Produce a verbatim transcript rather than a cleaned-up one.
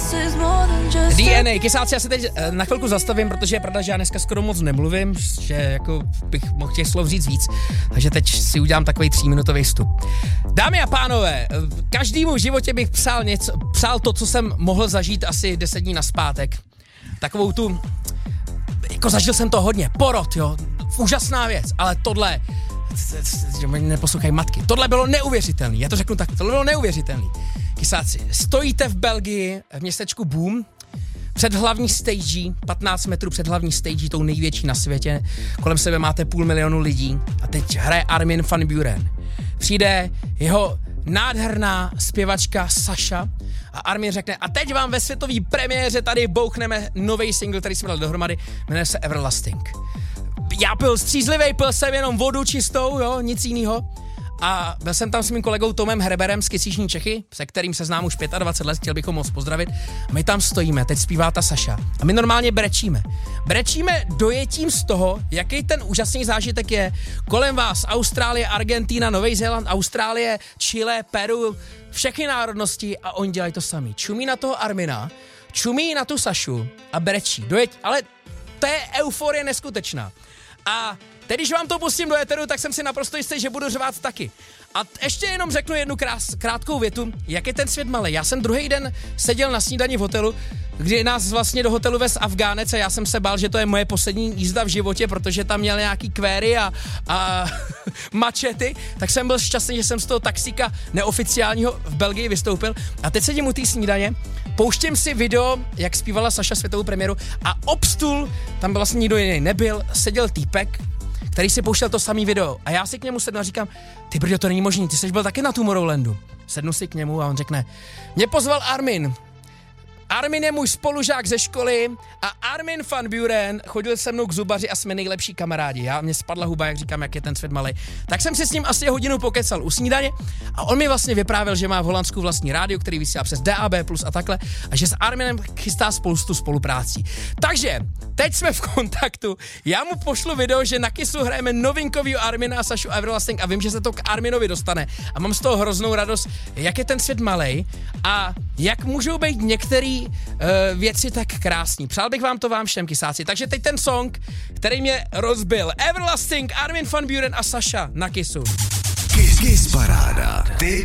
D N A, kysáci, já se teď na chvilku zastavím, protože je pravda, že já dneska skoro moc nemluvím, že jako bych mohl těch slov říct víc, takže teď si udělám takový tříminutový vstup. Dámy a pánové, každému v životě bych psal něco, psal to, co jsem mohl zažít asi deset dní nazpátek. Takovou tu, jako zažil jsem to hodně, porod, jo, úžasná věc, ale tohle, že mě neposlouchají matky, tohle bylo neuvěřitelný, já to řeknu tak, tohle bylo neuvěřitelný. Kysáci, stojíte v Belgii, v městečku Boom, před hlavní stage, patnáct metrů před hlavní stage, tou největší na světě, kolem sebe máte půl milionu lidí a teď hraje Armin van Buuren. Přijde jeho nádherná zpěvačka Saša a Armin řekne, a teď vám ve světové premiéře tady bouchneme nový single, který jsme dali dohromady, jmenuje se Everlasting. Já byl střízlivej, pil jsem jenom vodu čistou, jo, nic jinýho. A byl jsem tam s mým kolegou Tomem Herberem z Kysiční Čechy, se kterým se znám už dvacet pět let, chtěl bychom moc pozdravit. A my tam stojíme, teď zpívá ta Saša. A my normálně brečíme. Brečíme dojetím z toho, jaký ten úžasný zážitek je. Kolem vás Austrálie, Argentina, Nový Zéland, Austrálie, Chile, Peru, všechny národnosti a oni dělají to sami. Čumí na toho Armina, čumí na tu Sašu a brečí. Dojeť, ale to je euforie neskutečná. A teď, když vám to pustím do éteru, tak jsem si naprosto jistý, že budu řvát taky. A t- ještě jenom řeknu jednu krás, krátkou větu, jak je ten svět malý. Já jsem druhý den seděl na snídani v hotelu, kdy nás vlastně do hotelu vez Afgánec a já jsem se bál, že to je moje poslední jízda v životě, protože tam měl nějaký query a, a mačety, tak jsem byl šťastný, že jsem z toho taxíka neoficiálního v Belgii vystoupil. A teď sedím u té snídaně, pouštím si video, jak zpívala Saša světovou premiéru a obstul, tam byl vlastně nikdo jiný nebyl, seděl týpek, který si pouštěl to samý video a já si k němu sednu a říkám, ty brďo, to není možný, ty jsi byl taky na Tomorrowlandu. Sednu si k němu a on řekne, mě pozval Armin. Armin je můj spolužák ze školy a Armin van Buuren chodil se mnou k zubaři a jsme nejlepší kamarádi. Já, mě spadla huba, jak říkám, jak je ten svět malej. Tak jsem si s ním asi hodinu pokecal u snídaně a on mi vlastně vyprávěl, že má v Holandsku vlastní rádio, který vysílá přes D A B plus a takhle a že s Arminem chystá spoustu spoluprácí. Takže teď jsme v kontaktu, já mu pošlu video, že na Kissu hrajeme novinkovýho Armina a Sašu Everlasting a vím, že se to k Arminovi dostane a mám z toho hroznou radost, jak je ten svět malej a jak můžou být některý uh, věci tak krásný. Přál bych vám to vám všem, kysáci. Takže teď ten song, který mě rozbil. Everlasting, Armin van Buuren a Saša na Kissu. Kiss, Kiss paráda. Ty